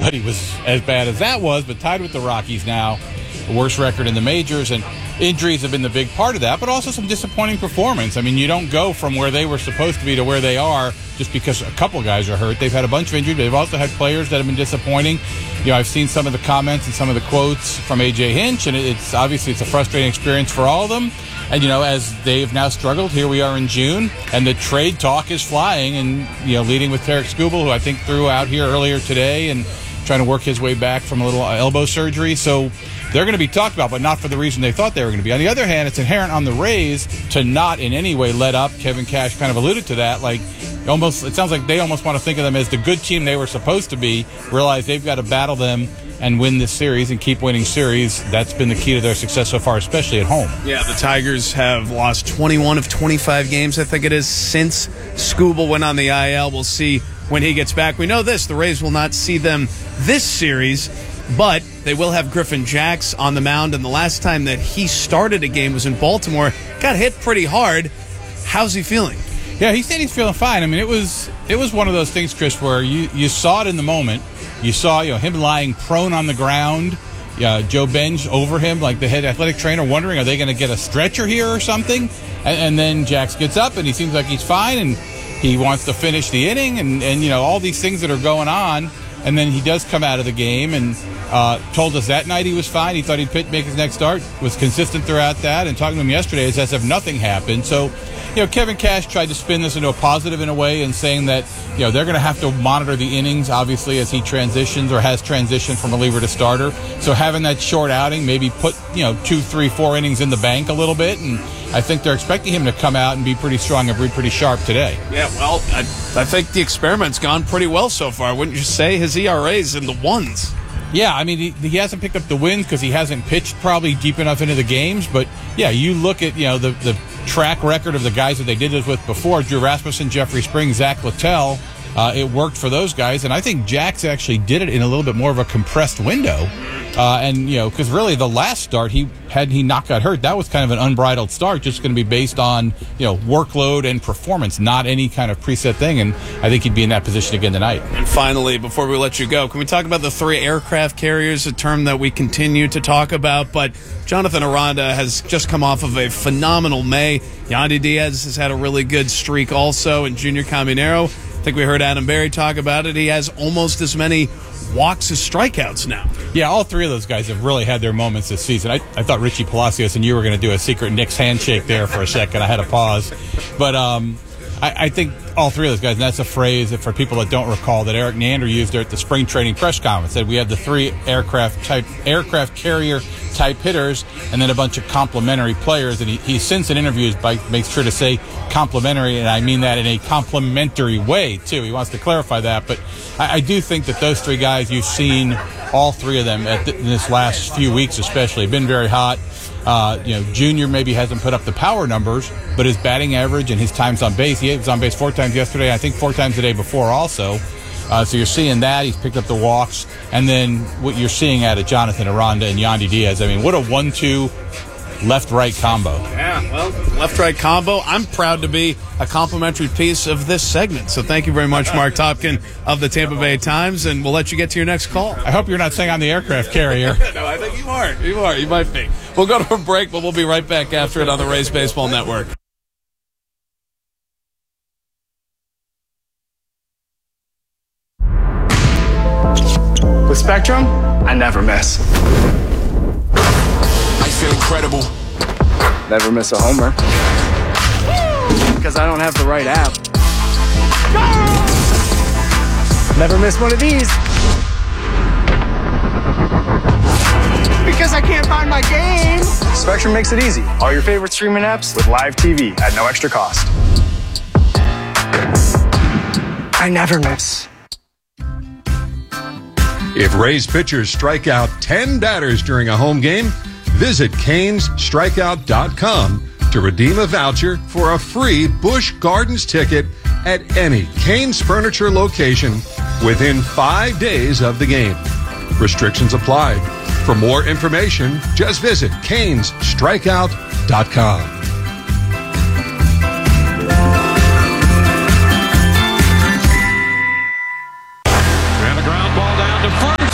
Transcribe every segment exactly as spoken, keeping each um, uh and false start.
that he was as bad as that was, but tied with the Rockies now, the worst record in the majors, and injuries have been the big part of that, but also some disappointing performance. I mean, you don't go from where they were supposed to be to where they are just because a couple guys are hurt. They've had a bunch of injuries. They've also had players that have been disappointing. You know, I've seen some of the comments and some of the quotes from A J Hinch, and it's obviously it's a frustrating experience for all of them. And, you know, as they've now struggled, here we are in June, and the trade talk is flying, and, you know, leading with Tarek Skubal, who I think threw out here earlier today and trying to work his way back from a little elbow surgery. So they're going to be talked about, but not for the reason they thought they were going to be. On the other hand, it's inherent on the Rays to not in any way let up. Kevin Cash kind of alluded to that. Like, almost, it sounds like they almost want to think of them as the good team they were supposed to be, realize they've got to battle them and win this series and keep winning series. That's been the key to their success so far, especially at home. Yeah, the Tigers have lost twenty-one of twenty-five games, I think it is, since Skubal went on the I L. We'll see when he gets back. We know this, the Rays will not see them this series, but they will have Griffin Jax on the mound, and the last time that he started a game was in Baltimore. Got hit pretty hard. How's he feeling? Yeah, he said he's feeling fine. I mean, it was it was one of those things, Chris, where you, you saw it in the moment. You saw, you know, him lying prone on the ground, uh, Joe Benj over him, like the head athletic trainer, wondering, are they going to get a stretcher here or something? And, and then Jax gets up, and he seems like he's fine, and he wants to finish the inning, and, and you know, all these things that are going on. And then he does come out of the game and uh, told us that night he was fine. He thought he'd pit, make his next start, was consistent throughout that, and talking to him yesterday is as if nothing happened. So, you know, Kevin Cash tried to spin this into a positive in a way and saying that, you know, they're going to have to monitor the innings, obviously, as he transitions or has transitioned from reliever to starter. So having that short outing, maybe put, you know, two, three, four innings in the bank a little bit, and I think they're expecting him to come out and be pretty strong and be pretty sharp today. Yeah, well, I, I think the experiment's gone pretty well so far. Wouldn't you say? His E R A's in the ones. Yeah, I mean, he, he hasn't picked up the wins because he hasn't pitched probably deep enough into the games. But, yeah, you look at, you know, the, the track record of the guys that they did this with before, Drew Rasmussen, Jeffrey Springs, Zach Littell. Uh, it worked for those guys, and I think Jax actually did it in a little bit more of a compressed window. Uh, and, you know, because really the last start, he had he not got hurt, that was kind of an unbridled start, just going to be based on, you know, workload and performance, not any kind of preset thing. And I think he'd be in that position again tonight. And finally, before we let you go, can we talk about the three aircraft carriers, a term that we continue to talk about? But Jonathan Aranda has just come off of a phenomenal May. Yandy Diaz has had a really good streak also, and Junior Caminero, I think we heard Adam Berry talk about it. He has almost as many walks as strikeouts now. Yeah, all three of those guys have really had their moments this season. I, I thought Richie Palacios and you were going to do a secret Knicks handshake there for a second. I had to pause. But um, I, I think all three of those guys, and that's a phrase that for people that don't recall that Eric Neander used there at the spring training press conference, said we have the three aircraft type aircraft carrier type hitters and then a bunch of complementary players. And he, he since in interviews by, makes sure to say complementary, and I mean that in a complimentary way too. He wants to clarify that. But I, I do think that those three guys, you've seen all three of them at the, in this last few weeks especially, have been very hot. Uh, you know, Junior maybe hasn't put up the power numbers, but his batting average and his times on base, he was on base four times yesterday, I think four times the day before also. Uh, so you're seeing that. He's picked up the walks. And then what you're seeing out of Jonathan Aranda and Yandy Diaz, I mean, what a one two left-right combo. Yeah, well, left-right combo. I'm proud to be a complimentary piece of this segment. So thank you very much, Mark Topkin of the Tampa Bay Times, and we'll let you get to your next call. I hope you're not saying I'm the aircraft carrier. No, I think you are. You are. You might be. We'll go to a break, but we'll be right back after it on the Rays Baseball Network. With Spectrum, I never miss. I feel incredible. Never miss a homer. Because I don't have the right app. Never miss one of these. Because I can't find my game. Spectrum makes it easy. All your favorite streaming apps with live T V at no extra cost. I never miss. If Rays pitchers strike out ten batters during a home game, visit Canes Strikeout dot com to redeem a voucher for a free Busch Gardens ticket at any Canes Furniture location within five days of the game. Restrictions apply. For more information, just visit Canes Strikeout dot com. And the ground ball down to first.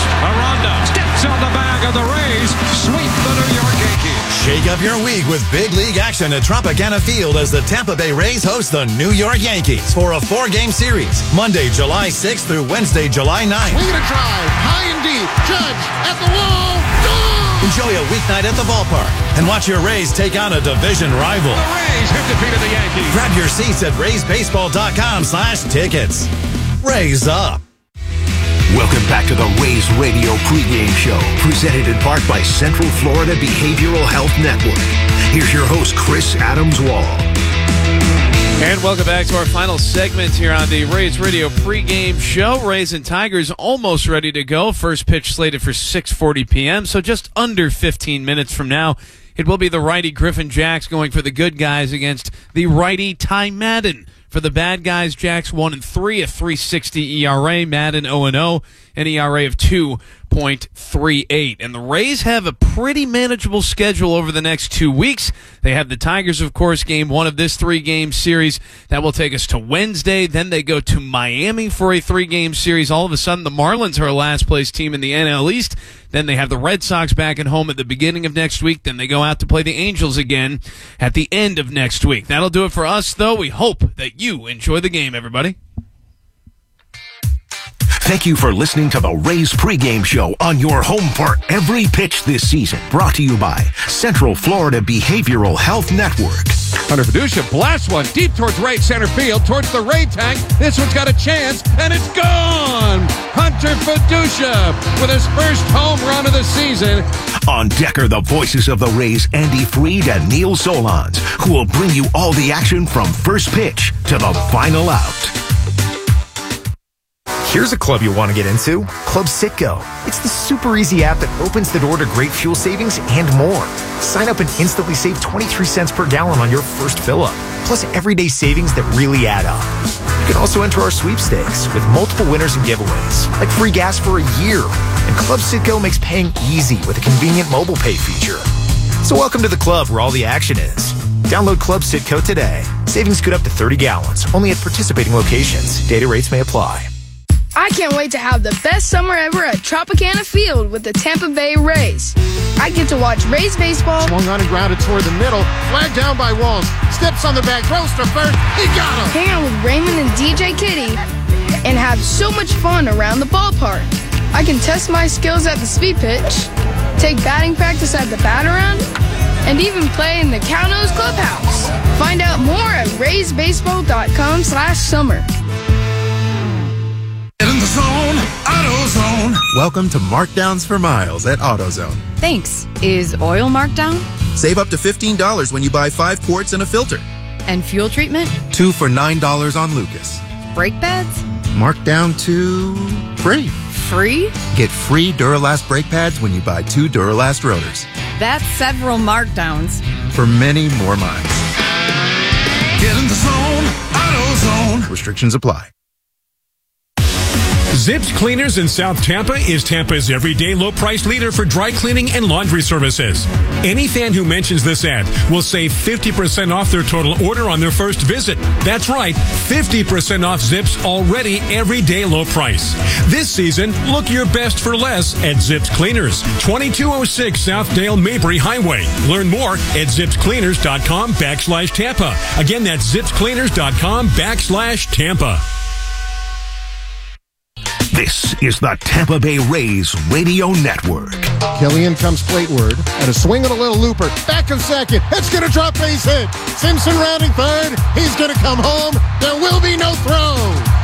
up your week with big league action at Tropicana Field as the Tampa Bay Rays host the New York Yankees for a four-game series, Monday, July sixth through Wednesday, July ninth. Swing and a drive, high and deep, Judge at the wall, gone! Enjoy a weeknight at the ballpark and watch your Rays take on a division rival. The Rays have defeated the Yankees. Grab your seats at rays baseball dot com slash tickets. Rays up. Welcome back to the Rays Radio pregame show, presented in part by Central Florida Behavioral Health Network. Here's your host, Chris Adams-Wall. And welcome back to our final segment here on the Rays Radio pregame show. Rays and Tigers almost ready to go. First pitch slated for six forty p.m., so just under fifteen minutes from now. It will be the righty Griffin Jacks going for the good guys against the righty Ty Madden. For the bad guys, Jacks one and three, a three sixty E R A, Madden oh and oh, an E R A of two point three eight. And the Rays have a pretty manageable schedule over the next two weeks. They have the Tigers, of course, game one of this three-game series. That will take us to Wednesday. Then they go to Miami for a three-game series. All of a sudden, the Marlins are a last-place team in the N L East. Then they have the Red Sox back at home at the beginning of next week. Then they go out to play the Angels again at the end of next week. That'll do it for us, though. We hope that you enjoy the game, everybody. Thank you for listening to the Rays pregame show on your home for every pitch this season. Brought to you by Central Florida Behavioral Health Network. Hunter Fiducia blasts one deep towards right center field, towards the Ray tank. This one's got a chance, and it's gone! Hunter Fiducia with his first home run of the season. On deck are the voices of the Rays, Andy Freed and Neil Solondz, who will bring you all the action from first pitch to the final out. Here's a club you want to get into, Club Citgo. It's the super easy app that opens the door to great fuel savings and more. Sign up and instantly save twenty-three cents per gallon on your first fill-up, plus everyday savings that really add up. You can also enter our sweepstakes with multiple winners and giveaways, like free gas for a year. And Club Citgo makes paying easy with a convenient mobile pay feature. So welcome to the club where all the action is. Download Club Citgo today. Savings good up to thirty gallons, only at participating locations. Data rates may apply. I can't wait to have the best summer ever at Tropicana Field with the Tampa Bay Rays. I get to watch Rays baseball. Swung on and grounded toward the middle, flagged down by Walls, steps on the back, throws to first, he got him! Hang out with Raymond and D J Kitty and have so much fun around the ballpark. I can test my skills at the speed pitch, take batting practice at the bat-around, and even play in the Cownos Clubhouse. Find out more at rays baseball dot com slash summer. In the zone, AutoZone. Welcome to Markdowns for Miles at AutoZone. Thanks. Is oil marked down? Save up to fifteen dollars when you buy five quarts and a filter. And fuel treatment? Two for nine dollars on Lucas. Brake pads? Marked down to free. Free? Get free Duralast brake pads when you buy two Duralast rotors. That's several markdowns. For many more miles. Get in the zone, AutoZone. Restrictions apply. Zips Cleaners in South Tampa is Tampa's everyday low-price leader for dry cleaning and laundry services. Any fan who mentions this ad will save fifty percent off their total order on their first visit. That's right, fifty percent off Zips' already everyday low price. This season, look your best for less at Zips Cleaners, twenty-two oh six South Dale Mabry Highway. Learn more at zips cleaners dot com backslash Tampa. Again, that's zips cleaners dot com backslash Tampa. This is the Tampa Bay Rays Radio Network. Killian comes plateward, and a swing and a little looper. Back of second. It's going to drop base hit. Simpson rounding third. He's going to come home. There will be no throw.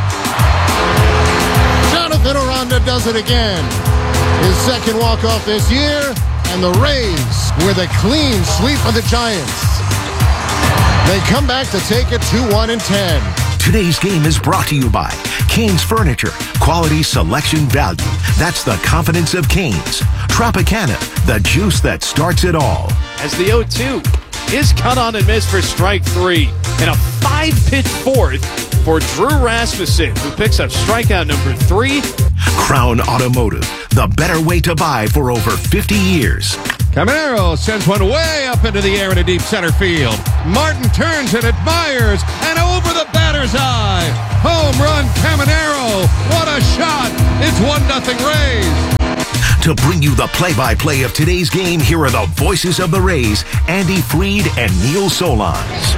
Jonathan Aranda does it again. His second walk-off this year, and the Rays with a clean sweep of the Giants. They come back to take it two one and ten. Today's game is brought to you by Canes Furniture. Quality, selection, value. That's the confidence of Canes. Tropicana, the juice that starts it all. As the oh two is cut on and missed for strike three. And a five-pitch fourth for Drew Rasmussen, who picks up strikeout number three. Crown Automotive, the better way to buy for over fifty years. Caminero sends one way up into the air in a deep center field. Martin turns and admires, and over the batter's eye. Home run, Caminero. What a shot. It's one nothing Rays. To bring you the play-by-play of today's game, here are the voices of the Rays, Andy Freed and Neil Solondz.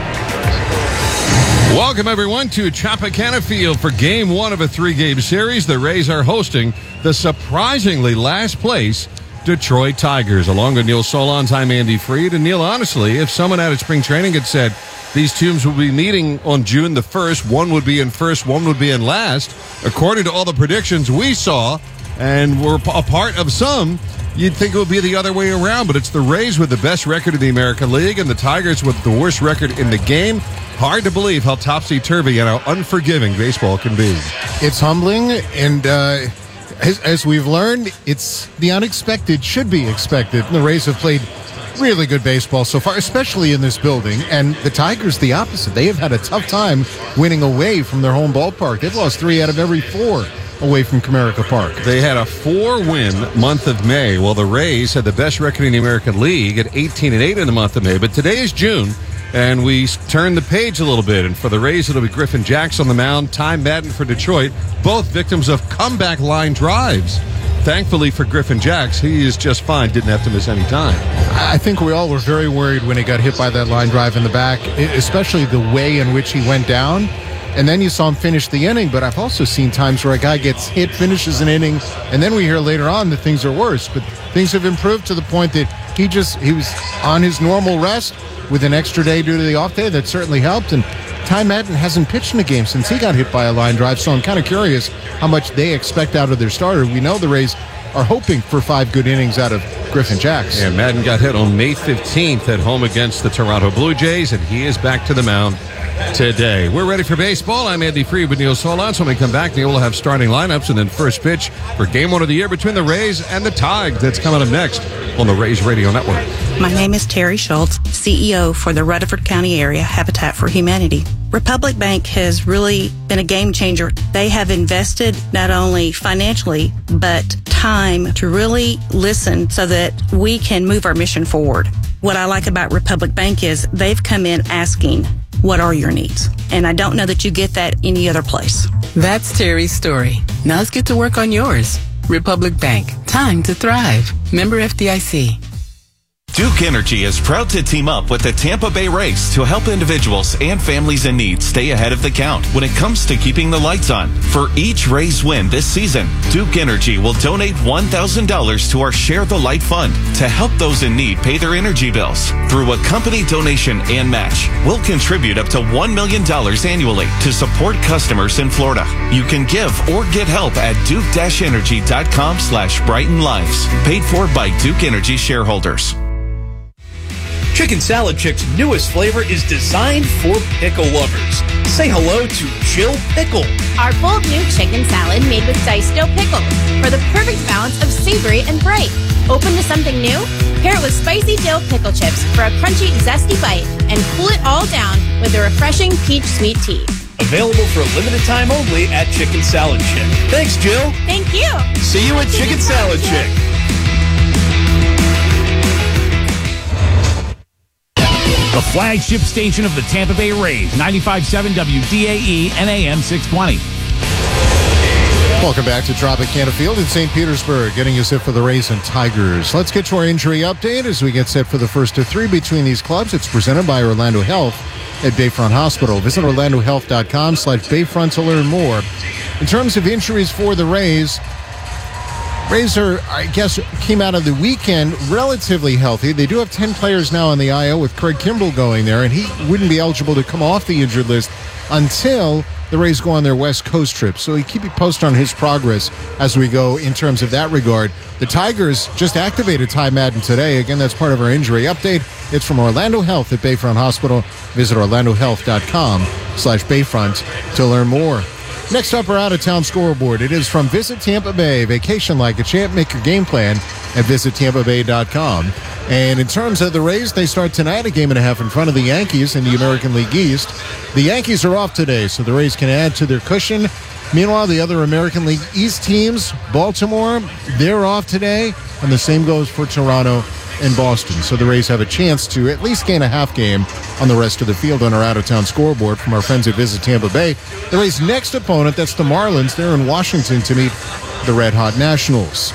Welcome, everyone, to Tropicana Field for game one of a three-game series. The Rays are hosting the surprisingly last place Detroit Tigers. Along with Neil Solondz, I'm Andy Freed. And Neil, honestly, if someone out at spring training had said these teams will be meeting on June the first, one would be in first, one would be in last, according to all the predictions we saw and were a part of some, you'd think it would be the other way around. But it's the Rays with the best record in the American League and the Tigers with the worst record in the game. Hard to believe how topsy-turvy and how unforgiving baseball can be. It's humbling, and uh, as, as we've learned, it's the unexpected should be expected. The Rays have played really good baseball so far, especially in this building, and the Tigers the opposite. They have had a tough time winning away from their home ballpark. They've lost three out of every four away from Comerica Park. They had a four-win month of May, while the Rays had the best record in the American League at eighteen and eight in the month of May. But today is June, and we turn the page a little bit. And for the Rays, it'll be Griffin Jax on the mound, Ty Madden for Detroit, both victims of comeback line drives. Thankfully for Griffin Jax, he is just fine, didn't have to miss any time. I think we all were very worried when he got hit by that line drive in the back, especially the way in which he went down. And then you saw him finish the inning, but I've also seen times where a guy gets hit, finishes an inning, and then we hear later on that things are worse. But things have improved to the point that he just he was on his normal rest with an extra day due to the off day. That certainly helped. And Ty Madden hasn't pitched in a game since he got hit by a line drive, so I'm kind of curious how much they expect out of their starter. We know the Rays are hoping for five good innings out of Griffin Jax. And Madden got hit on May fifteenth at home against the Toronto Blue Jays, and he is back to the mound today. We're ready for baseball. I'm Andy Freed with Neil Solondz. When we come back, Neil will have starting lineups and then first pitch for game one of the year between the Rays and the Tigers. That's coming up next on the Rays Radio Network. My name is Terry Schultz, C E O for the Rutherford County Area Habitat for Humanity. Republic Bank has really been a game changer. They have invested not only financially, but time to really listen so that we can move our mission forward. What I like about Republic Bank is they've come in asking, what are your needs? And I don't know that you get that any other place. That's Terry's story. Now let's get to work on yours. Republic Bank. Time to thrive. Member F D I C. Duke Energy is proud to team up with the Tampa Bay Rays to help individuals and families in need stay ahead of the count when it comes to keeping the lights on. For each Rays win this season, Duke Energy will donate one thousand dollars to our Share the Light Fund to help those in need pay their energy bills. Through a company donation and match, we'll contribute up to one million dollars annually to support customers in Florida. You can give or get help at duke-energy.com slash brighten lives. Paid for by Duke Energy shareholders. Chicken Salad Chick's newest flavor is designed for pickle lovers. Say hello to Jill Pickle. Our bold new chicken salad made with diced dill pickles for the perfect balance of savory and bright. Open to something new? Pair it with spicy dill pickle chips for a crunchy, zesty bite and cool it all down with a refreshing peach sweet tea. Available for a limited time only at Chicken Salad Chick. Thanks, Jill. Thank you. See you at Chicken, Chicken Salad Chick. The flagship station of the Tampa Bay Rays, ninety-five point seven W D A E and A M six twenty. Welcome back to Tropicana Field in Saint Petersburg, getting you set for the Rays and Tigers. Let's get to our injury update as we get set for the first of three between these clubs. It's presented by Orlando Health at Bayfront Hospital. Visit orlando health dot com slash Bayfront to learn more. In terms of injuries for the Rays, Rays are, I guess, came out of the weekend relatively healthy. They do have ten players now on the I L with Craig Kimbrell going there, and he wouldn't be eligible to come off the injured list until the Rays go on their West Coast trip. So we keep you posted on his progress as we go in terms of that regard. The Tigers just activated Ty Madden today. Again, that's part of our injury update. It's from Orlando Health at Bayfront Hospital. Visit orlando health dot com slash Bayfront to learn more. Next up, our out-of-town scoreboard. It is from Visit Tampa Bay. Vacation like a champ. Make your game plan at visit tampa bay dot com. And in terms of the Rays, they start tonight a game and a half in front of the Yankees in the American League East. The Yankees are off today, so the Rays can add to their cushion. Meanwhile, the other American League East teams, Baltimore, they're off today, and the same goes for Toronto and Boston. So the Rays have a chance to at least gain a half game on the rest of the field on our out-of-town scoreboard from our friends at Visit Tampa Bay. The Rays' next opponent, that's the Marlins. They're in Washington to meet the Red Hot Nationals.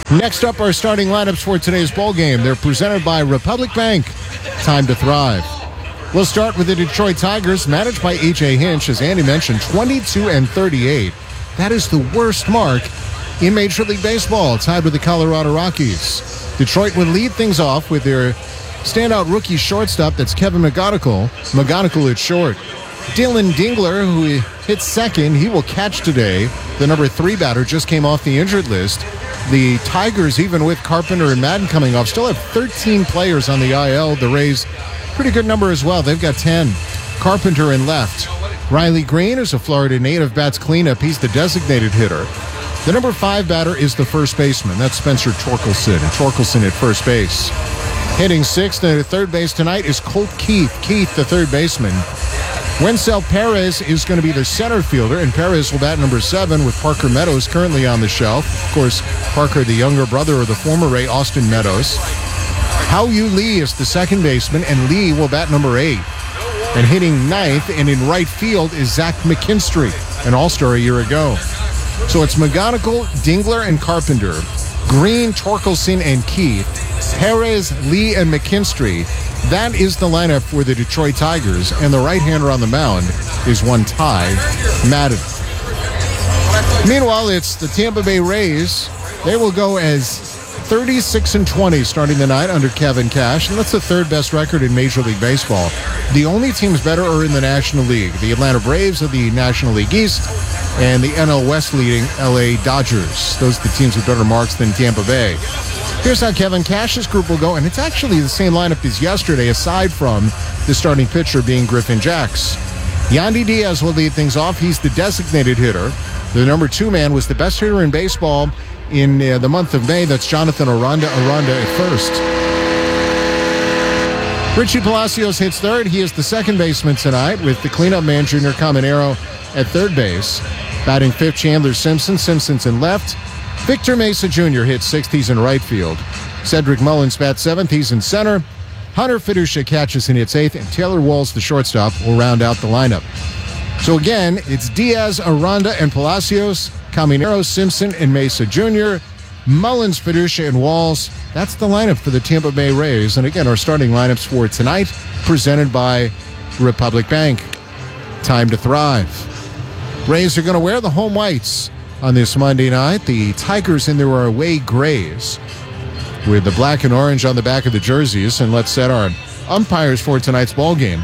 Next up, our starting lineups for today's ball game. They're presented by Republic Bank. Time to thrive. We'll start with the Detroit Tigers, managed by A J Hinch, as Andy mentioned, twenty-two and thirty-eight. That is the worst mark in Major League Baseball, tied with the Colorado Rockies. Detroit would lead things off with their standout rookie shortstop, that's Kevin McGonigal. McGonigal at short. Dylan Dingler, who hits second, he will catch today. The number three batter just came off the injured list. The Tigers, even with Carpenter and Madden coming off, still have thirteen players on the I L. The Rays, pretty good number as well. They've got ten. Carpenter in left. Riley Green is a Florida native, bats cleanup. He's the designated hitter. The number five batter is the first baseman. That's Spencer Torkelson. And Torkelson at first base. Hitting sixth and at third base tonight is Colt Keith. Keith, the third baseman. Wencel Perez is going to be the center fielder, and Perez will bat number seven with Parker Meadows currently on the shelf. Of course, Parker, the younger brother of the former Ray, Austin Meadows. Hao-Yu Lee is the second baseman, and Lee will bat number eight. And hitting ninth and in right field is Zach McKinstry, an all-star a year ago. So it's McGonigal, Dingler, and Carpenter, Green, Torkelson, and Keith, Perez, Lee, and McKinstry. That is the lineup for the Detroit Tigers, and the right-hander on the mound is one Ty Madden. Meanwhile, it's the Tampa Bay Rays. They will go as thirty-six and twenty starting the night under Kevin Cash, and that's the third best record in Major League Baseball. The only teams better are in the National League. The Atlanta Braves are the National League East, and the N L West leading L A Dodgers. Those are the teams with better marks than Tampa Bay. Here's how Kevin Cash's group will go, and it's actually the same lineup as yesterday, aside from the starting pitcher being Griffin Jacks. Yandy Diaz will lead things off. He's the designated hitter. The number two man was the best hitter in baseball in uh, the month of May. That's Jonathan Aranda. Aranda at first. Richie Palacios hits third. He is the second baseman tonight with the cleanup man, Junior Caminero, at third base. Batting fifth, Chandler Simpson. Simpson's in left. Victor Mesa Junior hits sixth. He's in right field. Cedric Mullins bats seventh. He's in center. Hunter Fiducia catches and hits eighth. And Taylor Walls, the shortstop, will round out the lineup. So again, it's Diaz, Aranda, and Palacios, Caminero, Simpson, and Mesa Junior, Mullins, Fiducia, and Walls. That's the lineup for the Tampa Bay Rays. And again, our starting lineups for tonight, presented by Republic Bank. Time to thrive. Rays are going to wear the home whites on this Monday night. The Tigers in their away grays with the black and orange on the back of the jerseys. And let's set our umpires for tonight's ball game.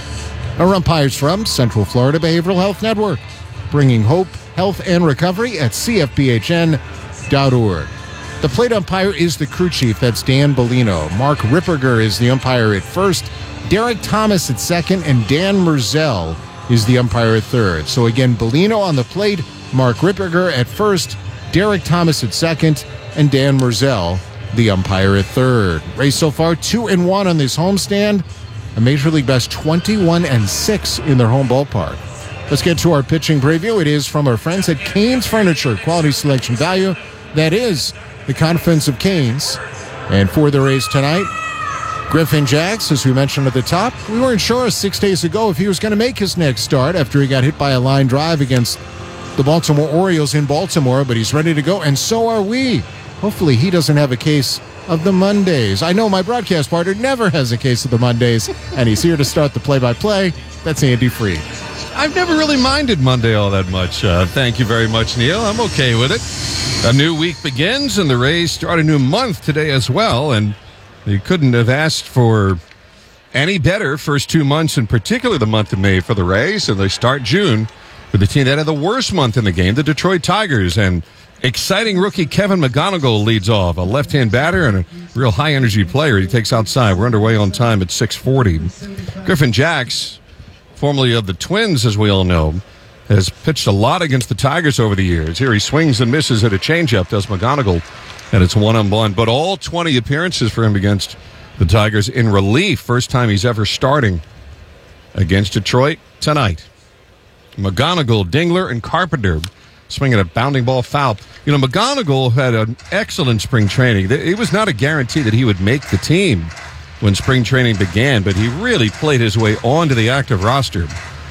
Our umpires from Central Florida Behavioral Health Network, bringing hope, health, and recovery at C F B H N dot org. The plate umpire is the crew chief. That's Dan Bellino. Mark Ripperger is the umpire at first. Derek Thomas at second, and Dan Merzel is the umpire at third. So again, Bellino on the plate, Mark Ripperger at first, Derek Thomas at second, and Dan Merzel, the umpire at third. Rays so far two and one on this homestand. A Major League best twenty-one and six in their home ballpark. Let's get to our pitching preview. It is from our friends at Canes Furniture. Quality, selection, value. That is the confidence of Canes. And for the Rays tonight, Griffin Jacks, as we mentioned at the top. We weren't sure six days ago if he was going to make his next start after he got hit by a line drive against the Baltimore Orioles in Baltimore, but he's ready to go, and so are we. Hopefully he doesn't have a case of the Mondays. I know my broadcast partner never has a case of the Mondays, and he's here to start the play-by-play. That's Andy Freed. I've never really minded Monday all that much. Uh, thank you very much, Neil. I'm okay with it. A new week begins, and the Rays start a new month today as well, and you couldn't have asked for any better first two months, in particular the month of May for the Rays, and they start June with the team that had the worst month in the game, the Detroit Tigers, and exciting rookie Kevin McGonigal leads off, a left-hand batter and a real high-energy player. He takes outside. We're underway on time at six forty. Griffin Jacks, formerly of the Twins, as we all know, has pitched a lot against the Tigers over the years. Here he swings and misses at a changeup, does McGonigal, and it's one-on-one. But all twenty appearances for him against the Tigers in relief. First time he's ever starting against Detroit tonight. McGonigal, Dingler, and Carpenter swinging a bounding ball foul. You know, McGonigal had an excellent spring training. It was not a guarantee that he would make the team when spring training began, but he really played his way onto the active roster.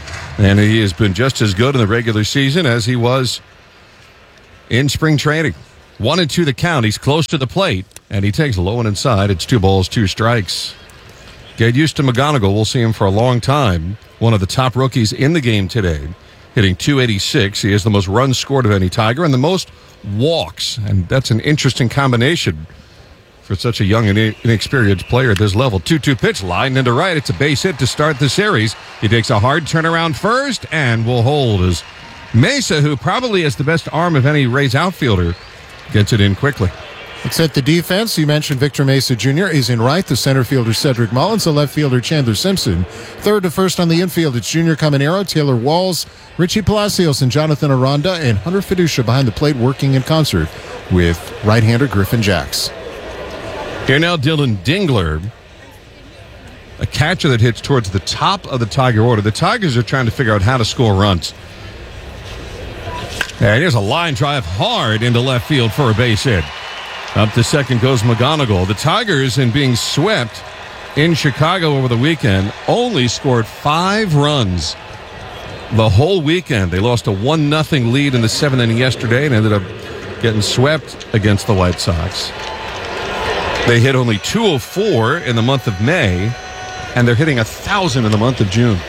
And he has been just as good in the regular season as he was in spring training. One and two the count. He's close to the plate, and he takes a low one inside. It's two balls, two strikes. Get used to McGonigal. We'll see him for a long time. One of the top rookies in the game today, hitting two eighty-six. He has the most runs scored of any Tiger and the most walks, and that's an interesting combination for such a young and inexperienced player at this level. two two pitch, lined into right. It's a base hit to start the series. He takes a hard turnaround first and will hold as Mesa, who probably has the best arm of any Rays outfielder, gets it in quickly. It's at the defense. You mentioned Victor Mesa Junior is in right. The center fielder, Cedric Mullins. The left fielder, Chandler Simpson. Third to first on the infield, it's Junior Caminero, Taylor Walls, Richie Palacios, and Jonathan Aranda, and Hunter Fiducia behind the plate working in concert with right-hander Griffin Jacks. Here now, Dylan Dingler, a catcher that hits towards the top of the Tiger order. The Tigers are trying to figure out how to score runs. And here's a line drive hard into left field for a base hit. Up to second goes McGonigal. The Tigers, in being swept in Chicago over the weekend, only scored five runs the whole weekend. They lost a one nothing lead in the seventh inning yesterday and ended up getting swept against the White Sox. They hit only two oh four in the month of May, and they're hitting one thousand in the month of June.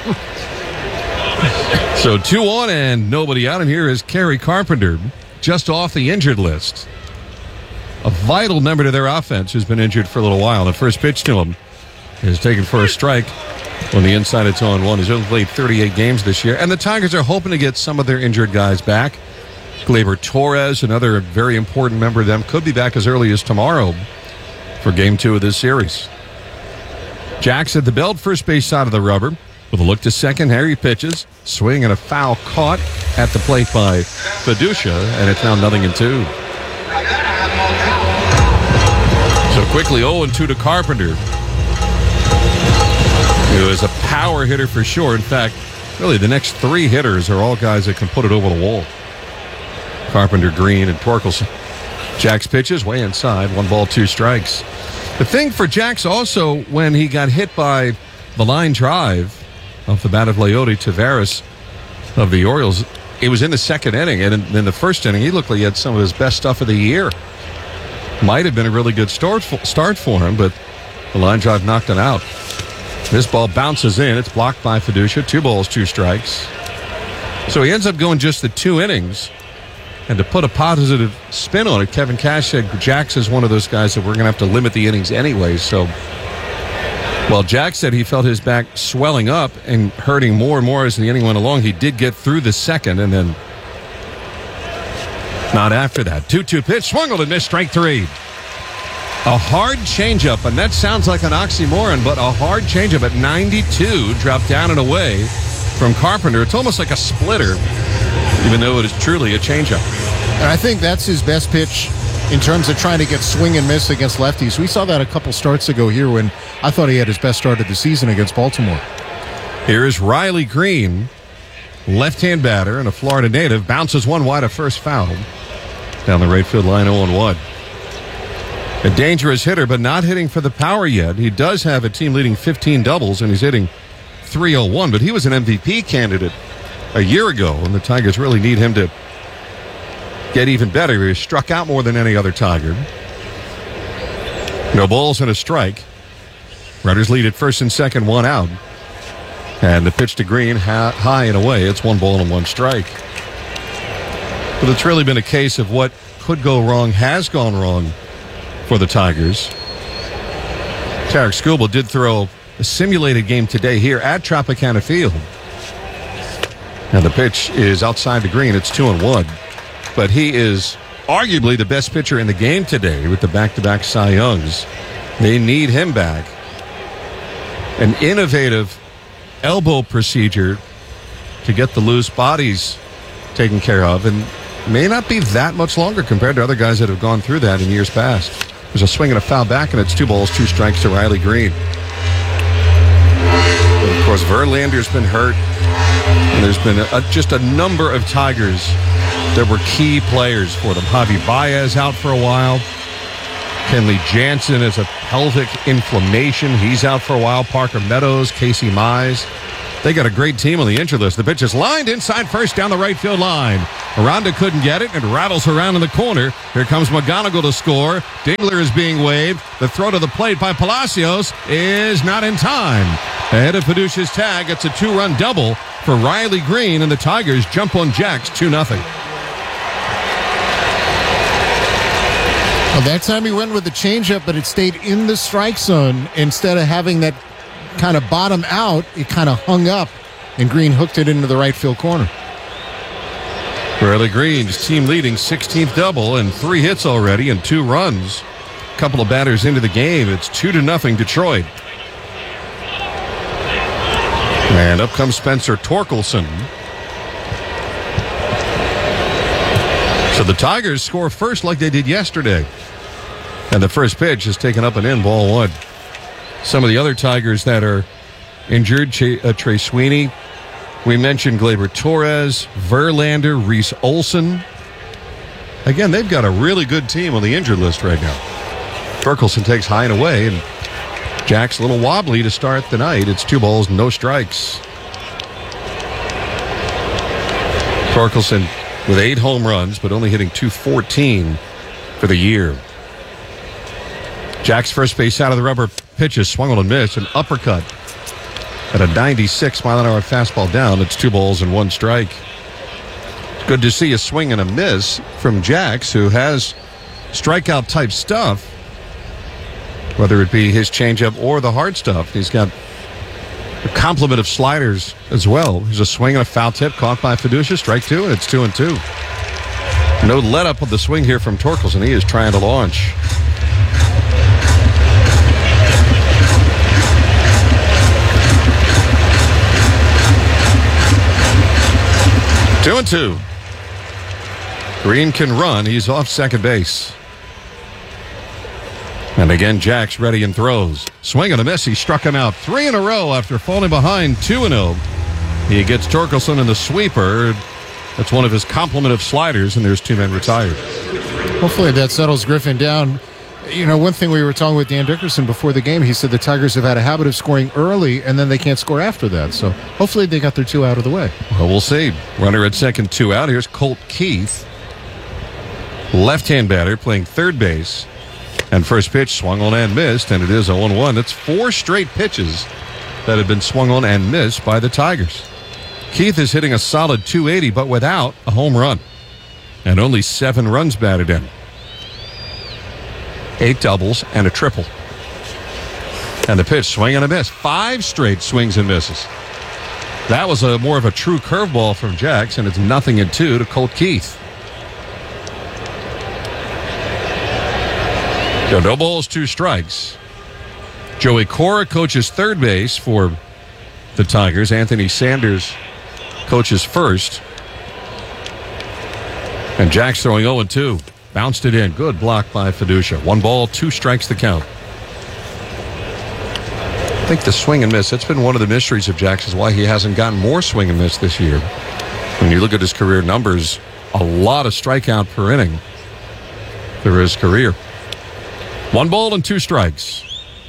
So two on and nobody out. And here is Kerry Carpenter, just off the injured list. A vital member to their offense who's been injured for a little while. The first pitch to him is taken for a strike. On the inside, it's on one. He's only played thirty-eight games this year. And the Tigers are hoping to get some of their injured guys back. Gleyber Torres, another very important member of them, could be back as early as tomorrow for game two of this series. Jacks at the belt, first base side of the rubber. With a look to second, Harry pitches. Swing and a foul caught at the plate by Fiducia, and it's now nothing and two. So quickly oh and two to Carpenter, who is a power hitter for sure. In fact, really the next three hitters are all guys that can put it over the wall. Carpenter, Green, and Torkelson. Jacks pitches way inside, one ball, two strikes. The thing for Jacks also, when he got hit by the line drive off the bat of Leody Taveras of the Orioles, it was in the second inning, and in, in the first inning, he looked like he had some of his best stuff of the year. Might have been a really good start for, start for him, but the line drive knocked him out. This ball bounces in. It's blocked by Fiducia. Two balls, two strikes. So he ends up going just the two innings. And to put a positive spin on it, Kevin Cash said Jacks is one of those guys that we're going to have to limit the innings anyway. So, well, Jack said he felt his back swelling up and hurting more and more as the inning went along. He did get through the second, and then not after that. two two pitch, swung on and missed, strike three. A hard changeup, and that sounds like an oxymoron, but a hard changeup at ninety-two, dropped down and away from Carpenter. It's almost like a splitter, even though it is truly a changeup. And I think that's his best pitch in terms of trying to get swing and miss against lefties. We saw that a couple starts ago here when I thought he had his best start of the season against Baltimore. Here is Riley Green, left-hand batter and a Florida native, bounces one wide of first foul. Down the right field line, oh and one. A dangerous hitter, but not hitting for the power yet. He does have a team-leading fifteen doubles, and he's hitting three oh one, but he was an M V P candidate a year ago, and the Tigers really need him to get even better. He struck out more than any other Tiger. No balls and a strike. Runners lead at first and second, one out. And the pitch to Green, high and away. It's one ball and one strike. But it's really been a case of what could go wrong has gone wrong for the Tigers. Tarek Skubal did throw a simulated game today here at Tropicana Field. And the pitch is outside the green. It's two and one. But he is arguably the best pitcher in the game today with the back-to-back Cy Youngs. They need him back. An innovative elbow procedure to get the loose bodies taken care of, and may not be that much longer compared to other guys that have gone through that in years past. There's a swing and a foul back, and it's two balls, two strikes to Riley Green. But of course, Verlander's been hurt, and there's been a, just a number of Tigers that were key players for them. Javi Baez out for a while. Kenley Jansen has a pelvic inflammation. He's out for a while. Parker Meadows, Casey Mize. They got a great team on the injured list. The pitch is lined inside first down the right field line. Aranda couldn't get it and rattles around in the corner. Here comes McGonigal to score. Dingler is being waved. The throw to the plate by Palacios is not in time. Ahead of Paducia's tag, it's a two-run double for Riley Green, and the Tigers jump on Jacks two nothing. Well, that time he went with the changeup, but it stayed in the strike zone. Instead of having that kind of bottom out, it kind of hung up, and Green hooked it into the right field corner. Riley Green's team leading sixteenth double and three hits already and two runs. A couple of batters into the game. It's two to nothing Detroit. And up comes Spencer Torkelson. So the Tigers score first like they did yesterday. And the first pitch is taken up and in, ball one. Some of the other Tigers that are injured, Ch- uh, Trey Sweeney. We mentioned Gleyber Torres, Verlander, Reese Olson. Again, they've got a really good team on the injured list right now. Torkelson takes high and away, and Jack's a little wobbly to start the night. It's two balls, no strikes. Torkelson with eight home runs, but only hitting two fourteen for the year. Jack's first base out of the rubber pitches, swung on and missed, an uppercut at a ninety-six mile an hour fastball down. It's two balls and one strike. It's good to see a swing and a miss from Jax, who has strikeout type stuff, whether it be his changeup or the hard stuff. He's got a complement of sliders as well. There's a swing and a foul tip caught by Fiducia, strike two, and it's two and two. No let up of the swing here from Torkelson. He is trying to launch. Two and two. Green can run. He's off second base. And again, Jack's ready and throws. Swing and a miss. He struck him out three in a row after falling behind two and oh. He gets Torkelson in the sweeper. That's one of his complement of sliders, and there's two men retired. Hopefully that settles Griffin down. You know, one thing we were talking with Dan Dickerson before the game, he said the Tigers have had a habit of scoring early, and then they can't score after that. So hopefully they got their two out of the way. Well, we'll see. Runner at second, two out. Here's Colt Keith. Left-hand batter playing third base. And first pitch swung on and missed, and it is oh one. That's four straight pitches that have been swung on and missed by the Tigers. Keith is hitting a solid two eighty, but without a home run. And only seven runs batted in. Eight doubles and a triple. And the pitch, swing and a miss. Five straight swings and misses. That was a more of a true curveball from Jax, and it's nothing in two to Colt Keith. So no balls, two strikes. Joey Cora coaches third base for the Tigers. Anthony Sanders coaches first. And Jack's throwing oh and two. Bounced it in. Good block by Fiducia. One ball, two strikes the count. I think the swing and miss, that's been one of the mysteries of Jack's, is why he hasn't gotten more swing and miss this year. When you look at his career numbers, a lot of strikeout per inning for his career. One ball and two strikes.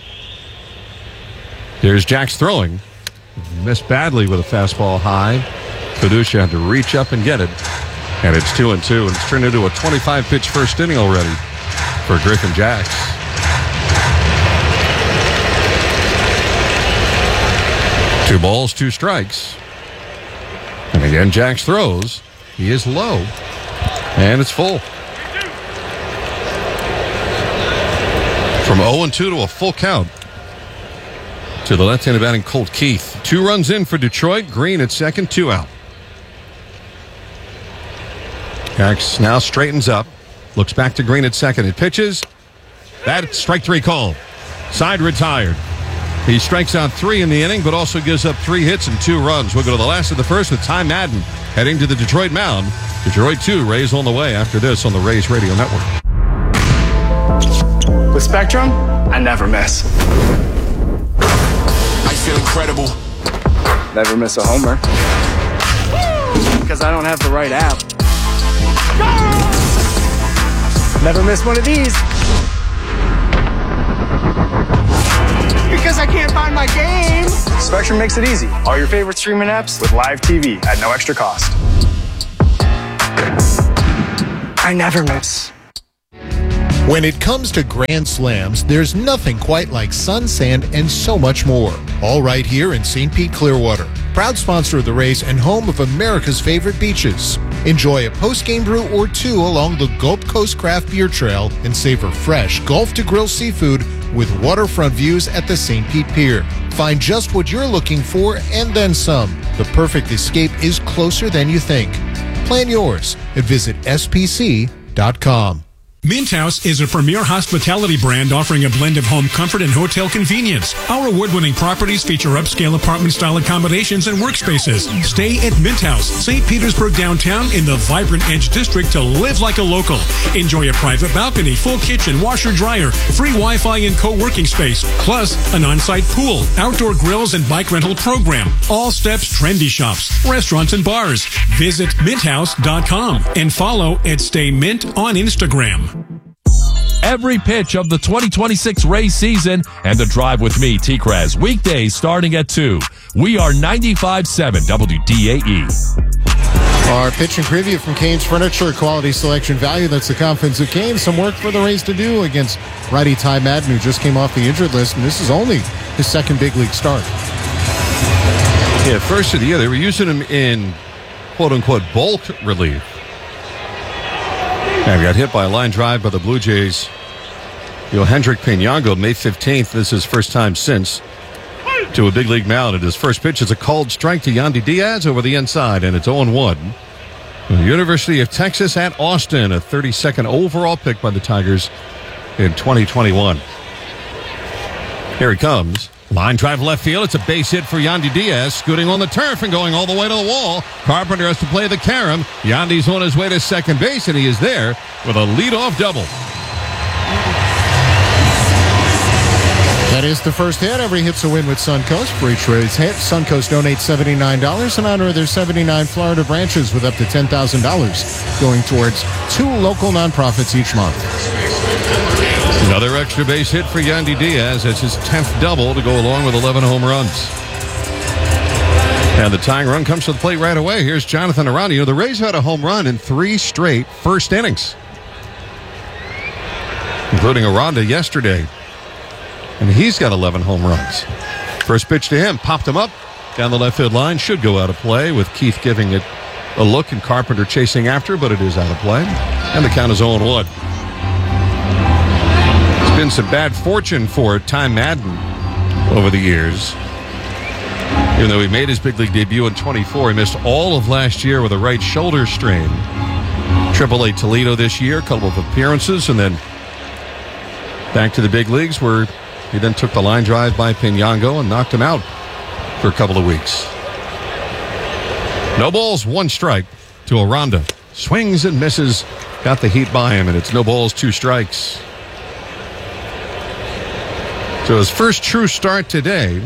Here's Jack's throwing. Missed badly with a fastball high. Fiducia had to reach up and get it. And it's two and two. And it's turned into a twenty-five pitch first inning already for Griffin Jax. Two balls, two strikes. And again, Jax throws. He is low. And it's full. From oh and two to a full count to the left-handed batting Colt Keith. Two runs in for Detroit. Green at second, two out. Jax now straightens up. Looks back to Green at second. It pitches. That strike three call. Side retired. He strikes out three in the inning, but also gives up three hits and two runs. We'll go to the last of the first with Ty Madden heading to the Detroit mound. Detroit two, Rays on the way after this on the Rays Radio Network. With Spectrum, I never miss. I feel incredible. Never miss a homer. Because I don't have the right app. Never miss one of these. Because I can't find my game. Spectrum Spectrum makes it easy. All your favorite streaming apps with live T V at no extra cost. I never miss. When it comes to Grand Slams, there's nothing quite like sun, sand, and so much more. All right here in Saint Pete, Clearwater. Proud sponsor of the race and home of America's favorite beaches. Enjoy a post-game brew or two along the Gulf Coast Craft Beer Trail and savor fresh Gulf-to-Grill seafood with waterfront views at the Saint Pete Pier. Find just what you're looking for and then some. The perfect escape is closer than you think. Plan yours and visit S P C dot com. Mint House is a premier hospitality brand offering a blend of home comfort and hotel convenience. Our award-winning properties feature upscale apartment-style accommodations and workspaces. Stay at Mint House, Saint Petersburg downtown in the vibrant Edge District to live like a local. Enjoy a private balcony, full kitchen, washer-dryer, free Wi-Fi and co-working space, plus an on-site pool, outdoor grills and bike rental program. All steps trendy shops, restaurants and bars. Visit mint house dot com and follow at Stay Mint on Instagram. Every pitch of the twenty twenty-six Rays season and the Drive with me, T-Kraz. Weekdays starting at two. We are ninety-five point seven W D A E. Our pitch and preview from Canes Furniture, quality selection value. That's the confidence of Canes. Some work for the Rays to do against righty Ty Madden, who just came off the injured list, and this is only his second big league start. Yeah, first of the year, they were using him in quote-unquote bulk relief. And got hit by a line drive by the Blue Jays. You know, Hendrik Pinango, May fifteenth. This is his first time since to a big league mound. And his first pitch is a called strike to Yandy Diaz over the inside, and it's oh one. The University of Texas at Austin, a thirty-second overall pick by the Tigers in twenty twenty-one. Here he comes. Line drive left field. It's a base hit for Yandy Diaz, scooting on the turf and going all the way to the wall. Carpenter has to play the carom. Yandy's on his way to second base, and he is there with a leadoff double. That is the first hit. Every hit's a win with Suncoast. For each Rays hit, Suncoast donates seventy-nine dollars in honor of their seventy-nine Florida branches, with up to ten thousand dollars going towards two local nonprofits each month. Another extra base hit for Yandy Diaz. That's his tenth double to go along with eleven home runs. And the tying run comes to the plate right away. Here's Jonathan Aranda. You know, the Rays had a home run in three straight first innings, including Aranda yesterday. And he's got eleven home runs. First pitch to him, popped him up down the left field line. Should go out of play, with Keith giving it a look and Carpenter chasing after, but it is out of play. And the count is oh one. Been some bad fortune for Ty Madden over the years. Even though he made his big league debut in twenty-four, he missed all of last year with a right shoulder strain. Triple A Toledo this year, a couple of appearances, and then back to the big leagues, where he then took the line drive by Pinango and knocked him out for a couple of weeks. No balls, one strike to Aranda. Swings and misses, got the heat by him, and it's no balls, two strikes. So his first true start today.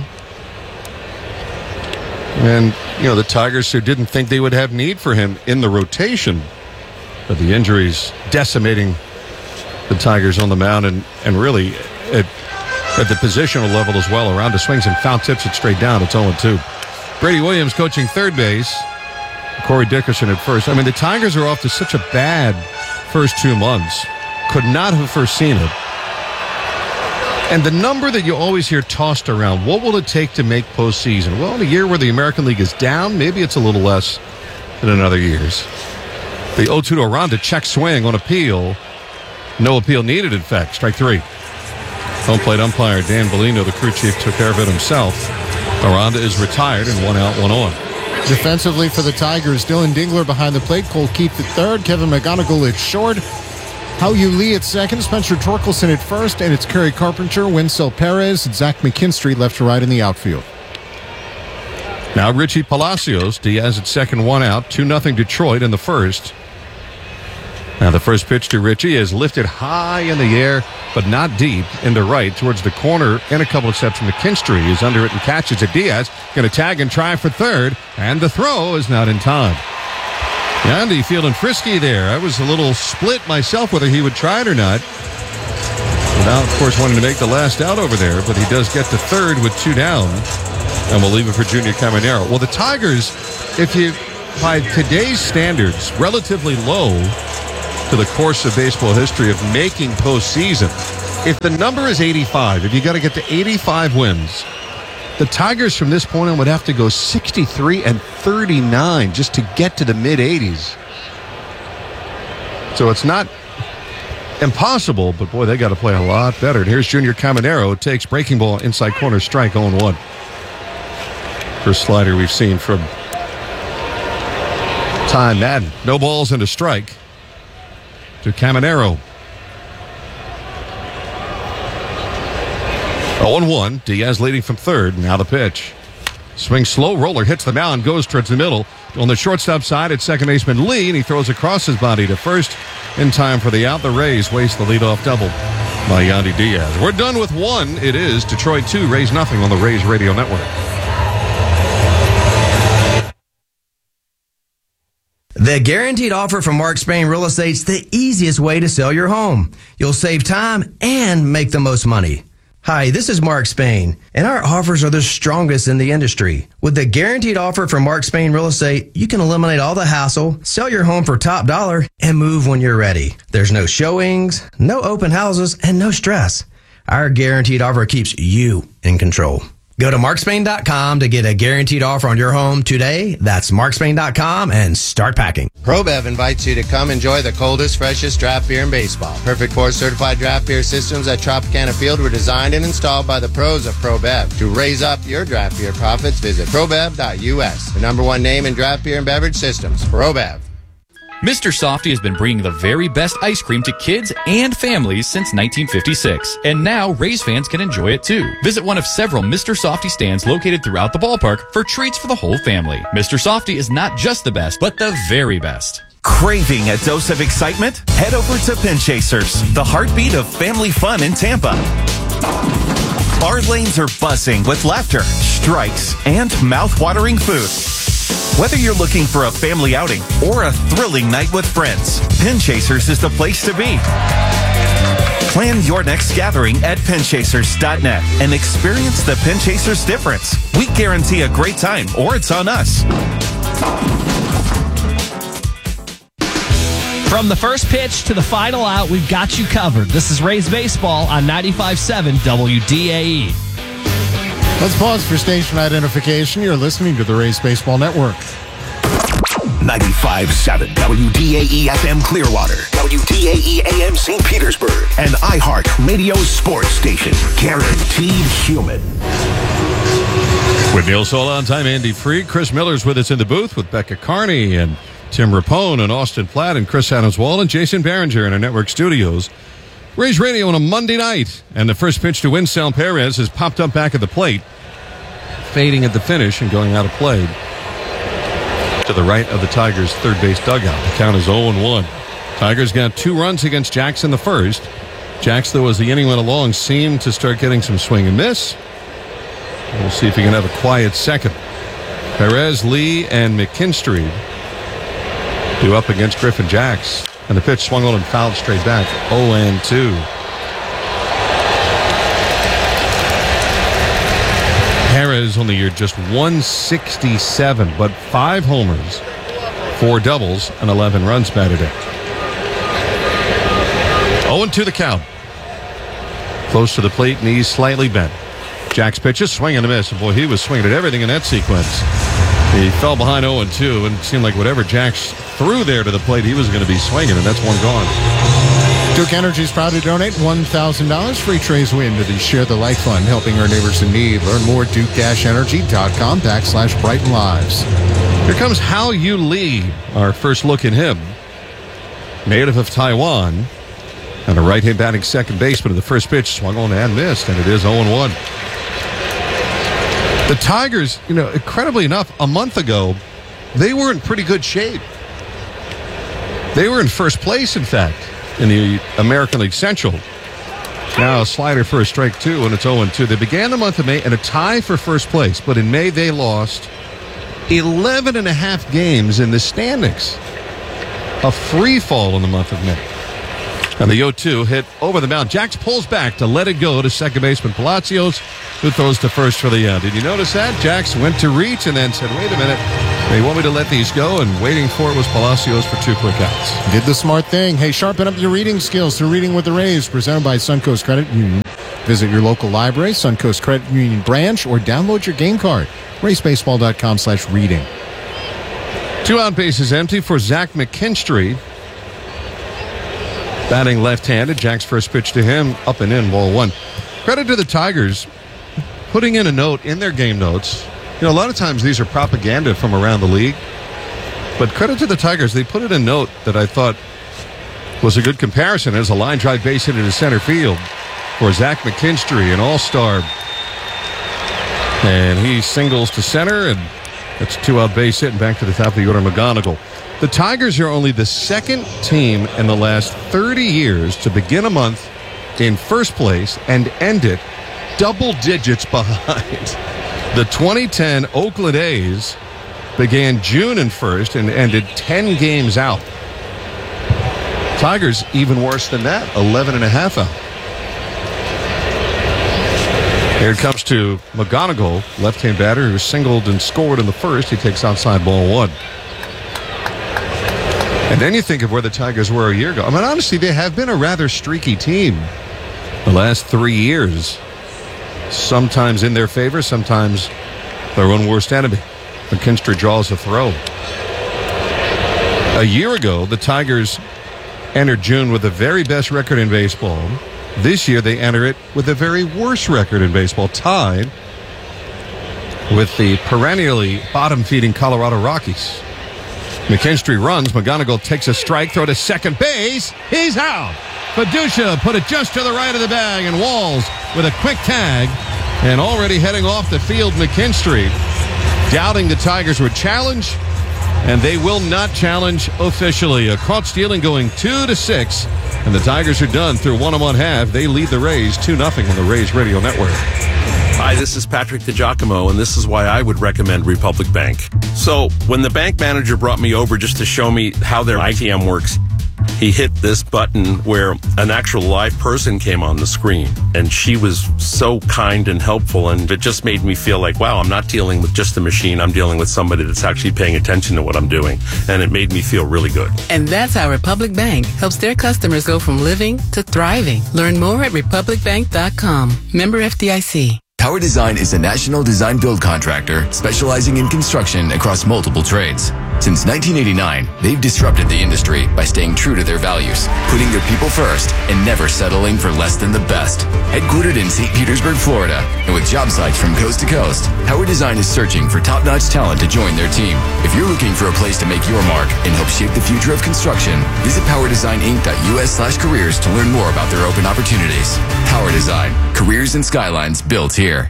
And, you know, the Tigers, who didn't think they would have need for him in the rotation, but the injuries decimating the Tigers on the mound, and, and really at, at the positional level as well. Aranda swings and foul tips it straight down. It's oh two. Brady Williams coaching third base. Corey Dickerson at first. I mean, the Tigers are off to such a bad first two months. Could not have foreseen it. And the number that you always hear tossed around, what will it take to make postseason? Well, in a year where the American League is down, maybe it's a little less than in other years. The oh two to Aranda, check swing on appeal. No appeal needed, in fact. Strike three. Home plate umpire Dan Bellino, the crew chief, took care of it himself. Aranda is retired and one out, one on. Defensively for the Tigers, Dylan Dingler behind the plate, Cole Keith at third, Kevin McGonigal at short, Hao-Yu Lee at second, Spencer Torkelson at first, and it's Kerry Carpenter, Winsell Perez, and Zach McKinstry left to right in the outfield. Now Richie Palacios, Diaz at second, one out, two nothing Detroit in the first. Now the first pitch to Richie is lifted high in the air, but not deep, into right towards the corner, and a couple of steps from McKinstry. He's under it and catches it. Diaz going to tag and try for third, and the throw is not in time. Yandy feeling frisky there. I was a little split myself whether he would try it or not. Without, of course, wanting to make the last out over there, but he does get to third with two down. And we'll leave it for Junior Caminero. Well, the Tigers, if you, by today's standards, relatively low to the course of baseball history of making postseason. If the number is eighty-five, if you got to get to eighty-five wins, the Tigers from this point on would have to go sixty-three and thirty-nine just to get to the mid-eighties. So it's not impossible, but boy, they got to play a lot better. And here's Junior Caminero. Takes breaking ball inside corner, strike oh one. First slider we've seen from Ty Madden. No balls and a strike to Caminero. oh one. Diaz leading from third. Now the pitch. Swing slow. Roller hits the mound. Goes towards the middle. On the shortstop side, it's second baseman Lee, and he throws across his body to first in time for the out. The Rays waste the leadoff double by Yandy Diaz. We're done with one. It is Detroit two, Rays nothing on the Rays Radio Network. The guaranteed offer from Mark Spain Real Estate's the easiest way to sell your home. You'll save time and make the most money. Hi, this is Mark Spain, and our offers are the strongest in the industry. With the guaranteed offer from Mark Spain Real Estate, you can eliminate all the hassle, sell your home for top dollar, and move when you're ready. There's no showings, no open houses, and no stress. Our guaranteed offer keeps you in control. Go to mark spain dot com to get a guaranteed offer on your home today. That's mark spain dot com and start packing. ProBev invites you to come enjoy the coldest, freshest draft beer in baseball. Perfect for certified draft beer systems at Tropicana Field were designed and installed by the pros of ProBev. To raise up your draft beer profits, visit pro bev dot u s. The number one name in draft beer and beverage systems, ProBev. Mister Softee has been bringing the very best ice cream to kids and families since nineteen fifty-six. And now Rays fans can enjoy it too. Visit one of several Mister Softee stands located throughout the ballpark for treats for the whole family. Mister Softee is not just the best, but the very best. Craving a dose of excitement? Head over to Pin Chasers, the heartbeat of family fun in Tampa. Our lanes are buzzing with laughter, strikes, and mouth-watering food. Whether you're looking for a family outing or a thrilling night with friends, Pin Chasers is the place to be. Plan your next gathering at pin chasers dot net and experience the Pin Chasers difference. We guarantee a great time, or it's on us. From the first pitch to the final out, we've got you covered. This is Rays Baseball on ninety-five point seven W D A E. Let's pause for station identification. You're listening to the Rays Baseball Network. ninety-five point seven W D A E F M Clearwater, W D A E A M Saint Petersburg, and iHeart Radio Sports Station. Guaranteed human. With Neil Solon, I'm Andy Freed. Chris Miller's with us in the booth with Becca Carney and Tim Rapone and Austin Platt and Chris Adams-Wall and Jason Behringer in our network studios. Rays Radio on a Monday night, and the first pitch to Winsell Perez has popped up back at the plate, fading at the finish and going out of play to the right of the Tigers' third base dugout. The count is oh one. Tigers got two runs against Jax in the first. Jax, though, as the inning went along, seemed to start getting some swing and miss. We'll see if he can have a quiet second. Perez, Lee, and McKinstry do up against Griffin Jax. And the pitch swung on and fouled straight back. oh two. Perez on the year just one sixty-seven, but five homers, four doubles, and eleven runs batted in. oh two the count. Close to the plate, knees slightly bent. Jack's pitches, swing and a miss. And boy, he was swinging at everything in that sequence. He fell behind oh two, and it seemed like whatever Jax threw there to the plate, he was going to be swinging, and that's one gone. Duke Energy is proud to donate one thousand dollars free Trey's win to the Share the Light Fund, helping our neighbors in need. Learn more at duke-energy.com backslash Brighten Lives. Here comes Hao Yu Lee, our first look at him. Native of Taiwan, and a right-hand batting second baseman of the first pitch, swung on and missed, and it is oh one. The Tigers, you know, incredibly enough, a month ago, they were in pretty good shape. They were in first place, in fact, in the American League Central. Now a slider for a strike two, and it's oh two. They began the month of May in a tie for first place, but in May they lost eleven and a half games in the standings. A free fall in the month of May. And the oh two hit over the mound. Jax pulls back to let it go to second baseman Palacios, who throws to first for the out. Did you notice that? Jax went to reach and then said, wait a minute, they want me to let these go, and waiting for it was Palacios for two quick outs. Did the smart thing. Hey, sharpen up your reading skills through Reading with the Rays, presented by Suncoast Credit Union. Visit your local library, Suncoast Credit Union branch, or download your game card. racebaseball.com slash reading. Two out bases empty for Zach McKinstry. Batting left-handed. Jack's first pitch to him, up and in, ball one. Credit to the Tigers putting in a note in their game notes. You know, a lot of times these are propaganda from around the league. But credit to the Tigers, they put in a note that I thought was a good comparison as a line drive base hit into center field for Zach McKinstry, an all-star. And he singles to center, and that's a two-out base hit and back to the top of the order, McGonigal. The Tigers are only the second team in the last thirty years to begin a month in first place and end it double digits behind. The twenty ten Oakland A's began June in first and ended ten games out. Tigers even worse than that, eleven and a half out. Here it comes to McGonigal, left-hand batter who singled and scored in the first. He takes outside ball one. And then you think of where the Tigers were a year ago. I mean, honestly, they have been a rather streaky team the last three years. Sometimes in their favor, sometimes their own worst enemy. McKinstry draws a throw. A year ago, the Tigers entered June with the very best record in baseball. This year, they enter it with the very worst record in baseball, tied with the perennially bottom-feeding Colorado Rockies. McKinstry runs. McGonigal takes a strike, throw to second base. He's out. Fiducia put it just to the right of the bag, and Walls with a quick tag. And already heading off the field, McKinstry doubting the Tigers would challenge, and they will not challenge officially. A caught stealing going two to six, and the Tigers are done through one and one half. They lead the Rays two nothing on the Rays Radio Network. Hi, this is Patrick DiGiacomo, and this is why I would recommend Republic Bank. So, when the bank manager brought me over just to show me how their I T M works, he hit this button where an actual live person came on the screen, and she was so kind and helpful, and it just made me feel like, wow, I'm not dealing with just a machine, I'm dealing with somebody that's actually paying attention to what I'm doing, and it made me feel really good. And that's how Republic Bank helps their customers go from living to thriving. Learn more at republic bank dot com. Member F D I C. Tower Design is a national design build contractor specializing in construction across multiple trades. Since nineteen eighty-nine, they've disrupted the industry by staying true to their values, putting their people first, and never settling for less than the best. Headquartered in Saint Petersburg, Florida, and with job sites from coast to coast, Tower Design is searching for top-notch talent to join their team. If you're looking for a place to make your mark and help shape the future of construction, visit power design inc dot u s slash careers to learn more about their open opportunities. Power Design, careers and skylines built here.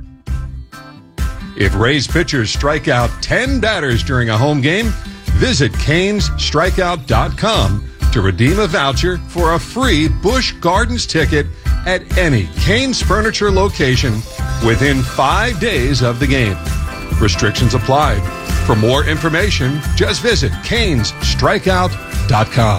If Rays pitchers strike out ten batters during a home game, visit canes strikeout dot com to redeem a voucher for a free Busch Gardens ticket at any Canes Furniture location within five days of the game. Restrictions apply. For more information, just visit canes strikeout dot com.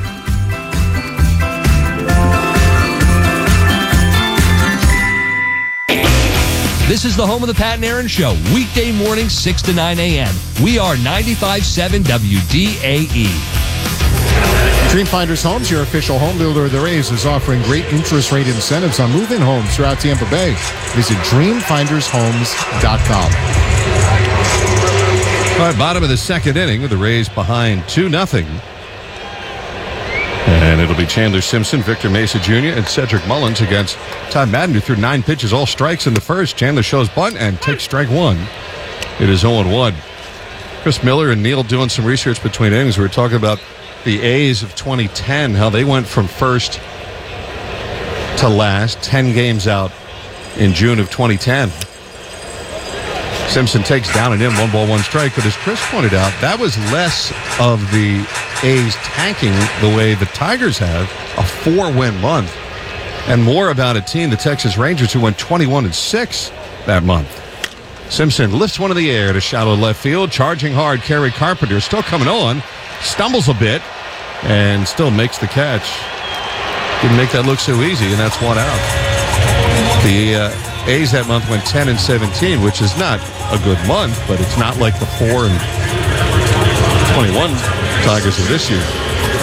This is the home of the Pat and Aaron Show, weekday morning, six to nine a.m. We are ninety-five point seven W D A E. Dream Finders Homes, your official home builder of the Rays, is offering great interest rate incentives on move-in homes throughout Tampa Bay. Visit dream finders homes dot com. All right, bottom of the second inning with the Rays behind two nothing. And it'll be Chandler Simpson, Victor Mesa Junior, and Cedric Mullins against Todd Madden, who threw nine pitches, all strikes in the first. Chandler shows bunt and takes strike one. It is oh and one. Chris Miller and Neil doing some research between innings. We were talking about the A's of twenty ten, how they went from first to last, ten games out in June of twenty ten. Simpson takes down and in, one ball, one strike. But as Chris pointed out, that was less of the A's tanking the way the Tigers have, a four-win month, and more about a team, the Texas Rangers, who went twenty-one and six that month. Simpson lifts one in the air to shallow left field, charging hard. Kerry Carpenter still coming on, stumbles a bit, and still makes the catch. Didn't make that look so easy, and that's one out. The uh, A's that month went ten and seventeen, which is not a good month, but it's not like the four and twenty-one Tigers of this year.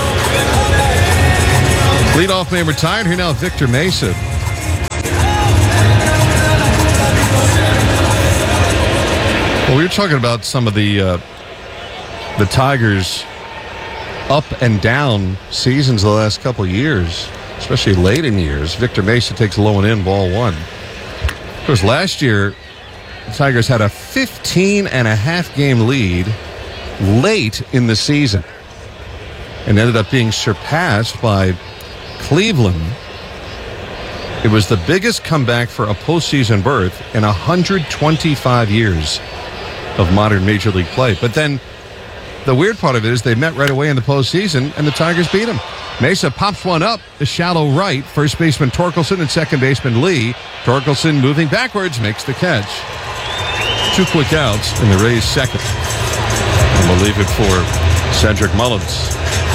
Leadoff man retired. Here now, Victor Mesa. Well, we were talking about some of the uh, the Tigers' up and down seasons the last couple of years, especially late in years. Victor Mesa takes low and in, ball one. Of course, last year, the Tigers had a fifteen and a half game lead late in the season and ended up being surpassed by Cleveland. It was the biggest comeback for a postseason berth in one hundred twenty-five years of modern Major League play. But then the weird part of it is they met right away in the postseason, and the Tigers beat them. Mesa pops one up the shallow right. First baseman Torkelson and second baseman Lee. Torkelson moving backwards makes the catch. Two quick outs in the Rays' second. And we'll leave it for Cedric Mullins.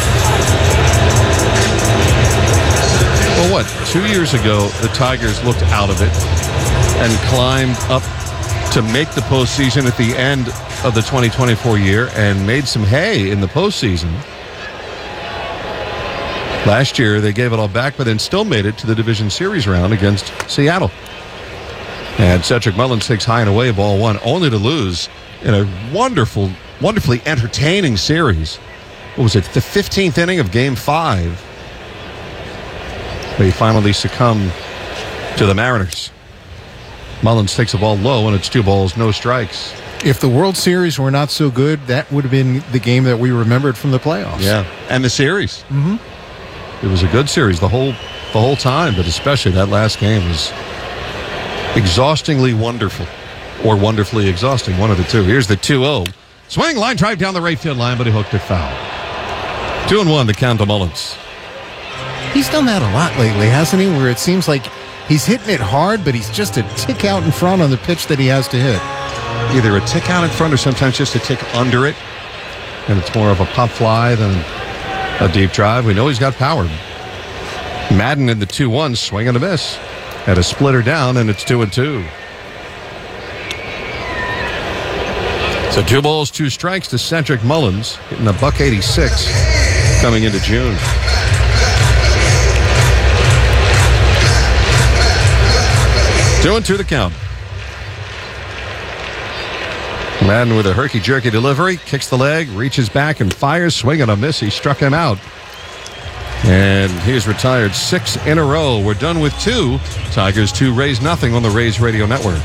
Well, what? Two years ago, the Tigers looked out of it and climbed up to make the postseason at the end of the twenty twenty-four year and made some hay in the postseason. Last year, they gave it all back, but then still made it to the division series round against Seattle. And Cedric Mullins takes high and away, ball one, only to lose in a wonderful, wonderfully entertaining series. What was it, the fifteenth inning of game five? They finally succumb to the Mariners. Mullins takes the ball low, and it's two balls, no strikes. If the World Series were not so good, that would have been the game that we remembered from the playoffs. Yeah, and the series. Mm-hmm. It was a good series the whole the whole time, but especially that last game was exhaustingly wonderful, or wonderfully exhausting, one of the two. Here's the two oh. Swing, line drive down the right field line, but he hooked it foul. Two and one to count to Mullins. He's done that a lot lately, hasn't he? Where it seems like he's hitting it hard, but he's just a tick out in front on the pitch that he has to hit. Either a tick out in front or sometimes just a tick under it. And it's more of a pop fly than a deep drive. We know he's got power. Madden in the two one, swing and a miss. Had a splitter down, and it's two and two. So two balls, two strikes to Cedric Mullins, hitting a buck eighty-six coming into June. Two and two to count. Madden with a herky-jerky delivery, kicks the leg, reaches back and fires, swing and a miss. He struck him out. And he's retired six in a row. We're done with two. Tigers two, Rays nothing on the Rays Radio Network.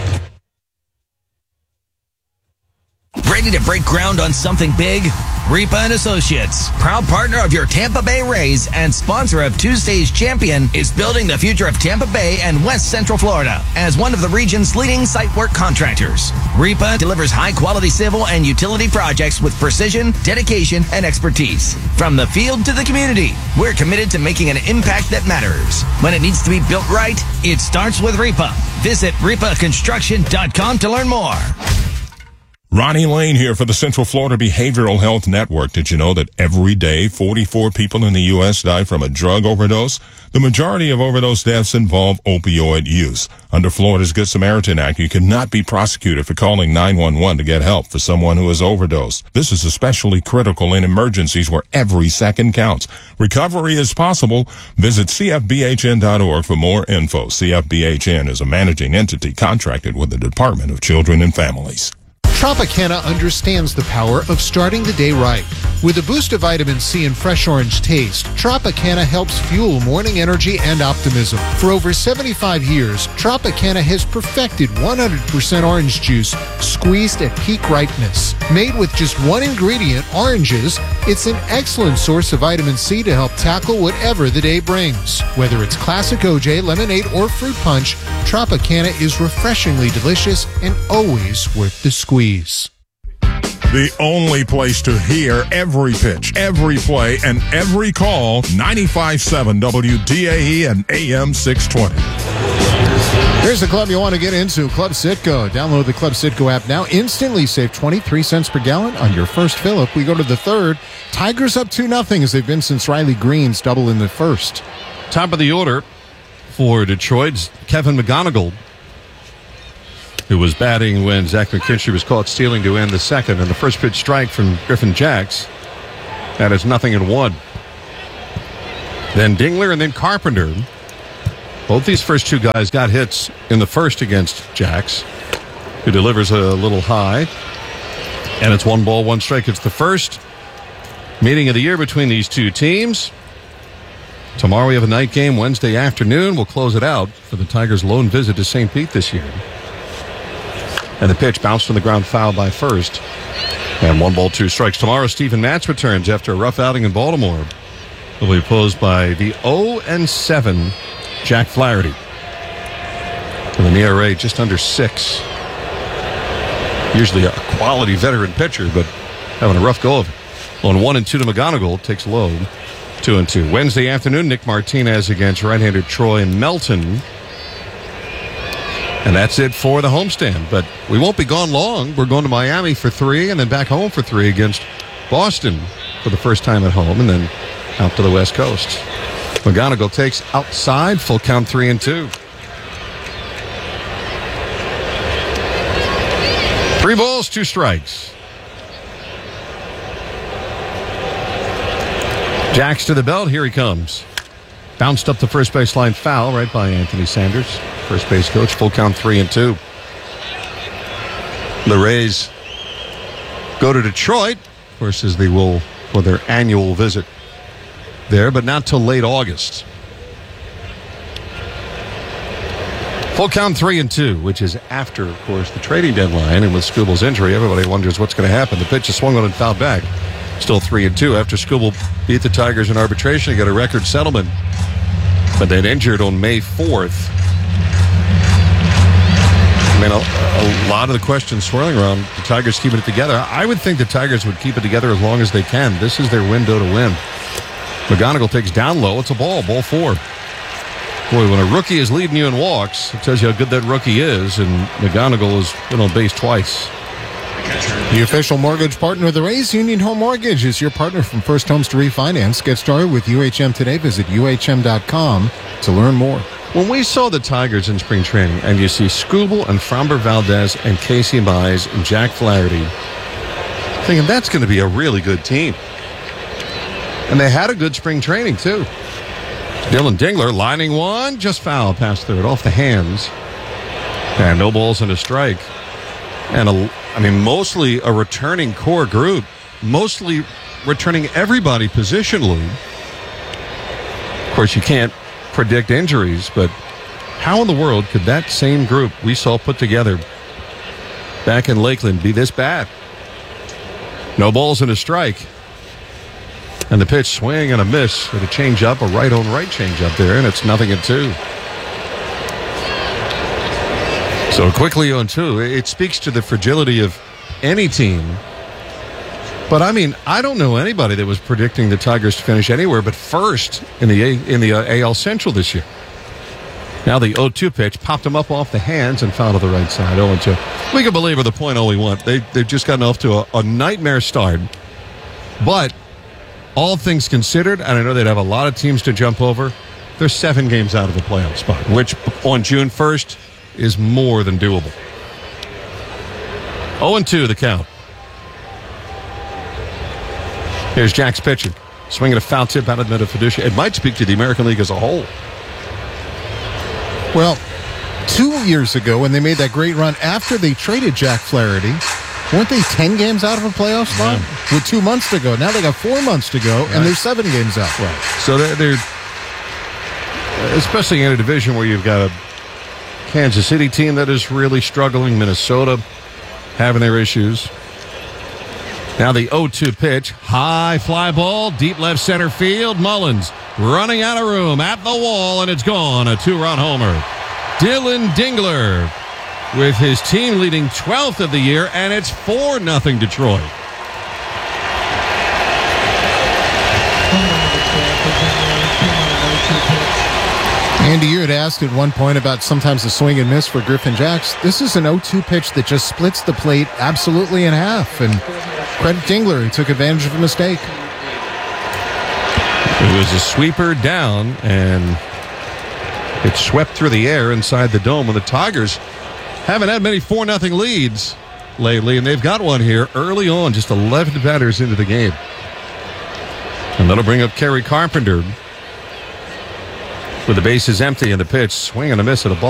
Ready to break ground on something big? Ripa and Associates, proud partner of your Tampa Bay Rays and sponsor of Tuesday's champion, is building the future of Tampa Bay and West Central Florida as one of the region's leading site work contractors. Ripa delivers high-quality civil and utility projects with precision, dedication, and expertise. From the field to the community, we're committed to making an impact that matters. When it needs to be built right, it starts with Ripa. Visit ripa construction dot com to learn more. Ronnie Lane here for the Central Florida Behavioral Health Network. Did you know that every day forty-four people in the U S die from a drug overdose? The majority of overdose deaths involve opioid use. Under Florida's Good Samaritan Act, you cannot be prosecuted for calling nine one one to get help for someone who has overdosed. This is especially critical in emergencies where every second counts. Recovery is possible. Visit C F B H N dot org for more info. C F B H N is a managing entity contracted with the Department of Children and Families. Tropicana understands the power of starting the day right. With a boost of vitamin C and fresh orange taste, Tropicana helps fuel morning energy and optimism. For over seventy-five years, Tropicana has perfected one hundred percent orange juice squeezed at peak ripeness. Made with just one ingredient, oranges, it's an excellent source of vitamin C to help tackle whatever the day brings. Whether it's classic O J, lemonade, or fruit punch, Tropicana is refreshingly delicious and always worth the squeeze. The only place to hear every pitch, every play, and every call, ninety-five point seven W D A E and A M six twenty. Here's the club you want to get into, Club Citgo. Download the Club Citgo app now. Instantly save twenty-three cents per gallon on your first fill up. We go to the third. Tigers up two nothing as they've been since Riley Green's double in the first. Top of the order for Detroit's Kevin McGonigal, who was batting when Zach McKinstry was caught stealing to end the second, and the first pitch strike from Griffin Jax. That is nothing in one. Then Dingler and then Carpenter. Both these first two guys got hits in the first against Jax, who delivers a little high. And it's one ball, one strike. It's the first meeting of the year between these two teams. Tomorrow we have a night game Wednesday afternoon. We'll close it out for the Tigers' lone visit to Saint Pete this year. And the pitch bounced on the ground, foul by first. And one ball, two strikes. Tomorrow, Stephen Matz returns after a rough outing in Baltimore. He'll be opposed by the oh and seven Jack Flaherty. With an E R A just under six. Usually a quality veteran pitcher, but having a rough go of it. On one and two to McGonigal, takes low. Two and two. Wednesday afternoon, Nick Martinez against right-hander Troy Melton. And that's it for the homestand. But we won't be gone long. We're going to Miami for three and then back home for three against Boston for the first time at home and then out to the West Coast. McGonigal takes outside, full count three and two. Three balls, two strikes. Jax to the belt. Here he comes. Bounced up the first baseline, foul right by Anthony Sanders, first base coach. Full count three and two. The Rays go to Detroit, of course, as they will for their annual visit there, but not till late August. Full count three and two, which is after, of course, the trading deadline. And with Skubal's injury, everybody wonders what's going to happen. The pitch is swung on and fouled back. Still three and two after Skubal beat the Tigers in arbitration. He got a record settlement, but they'd injured on May fourth. I mean, a, a lot of the questions swirling around the Tigers keeping it together. I would think the Tigers would keep it together as long as they can. This is their window to win. McGonigal takes down low. It's a ball, ball four. Boy, when a rookie is leading you in walks, it tells you how good that rookie is, and McGonigal has been on base twice. The official mortgage partner of the Rays, Union Home Mortgage, is your partner from First Homes to Refinance. Get started with U H M today. Visit U H M dot com to learn more. When we saw the Tigers in spring training, and you see Skubal and Framber Valdez and Casey Mize and Jack Flaherty, thinking that's going to be a really good team. And they had a good spring training, too. Dylan Dingler lining one, just foul past third, off the hands. And no balls and a strike. And, a, I mean, mostly a returning core group. Mostly returning everybody positionally. Of course, you can't predict injuries, but how in the world could that same group we saw put together back in Lakeland be this bad? No balls and a strike. And the pitch swing and a miss with a changeup, a right-on-right changeup there, and it's nothing at two. So quickly on two, it speaks to the fragility of any team. But I mean, I don't know anybody that was predicting the Tigers to finish anywhere but first in the A, in the uh, A L Central this year. Now the oh two pitch popped them up off the hands and fouled to the right side. oh and two. We can believe the point all we want. They, they've just gotten off to a, a nightmare start. But all things considered, and I know they'd have a lot of teams to jump over, they're seven games out of a playoff spot, which on June first is more than doable. oh and two the count. Here's Jack's pitching. Swinging a foul tip out of the Fiducia. It might speak to the American League as a whole. Well, two years ago when they made that great run after they traded Jack Flaherty, weren't they ten games out of a playoff spot? Yeah. With two months to go. Now they got four months to go, right. And they're seven games out. Right. So they're, they're, especially in a division where you've got a Kansas City team that is really struggling, Minnesota having their issues. Now the oh two pitch, high fly ball, deep left center field. Mullins running out of room at the wall, and it's gone. A two-run homer. Dylan Dingler with his team leading twelfth of the year, and it's four nothing Detroit. Andy, you had asked at one point about sometimes the swing and miss for Griffin Jax. This is an oh two pitch that just splits the plate absolutely in half, and credit Dingler, he took advantage of a mistake. It was a sweeper down, and it swept through the air inside the dome. And the Tigers haven't had many four nothing leads lately, and they've got one here early on, just eleven batters into the game. And that'll bring up Kerry Carpenter with the bases empty and the pitch. Swing and a miss at a ball.